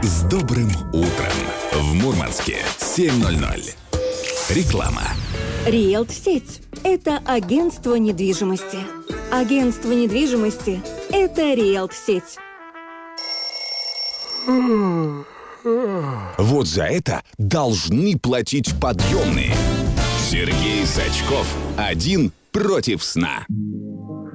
С добрым утром! В Мурманске 7:00. Реклама. Риэлт-сеть – это агентство недвижимости. Агентство недвижимости – это Риэлт-сеть. Вот за это должны платить подъемные. Сергей Сачков. Один против сна.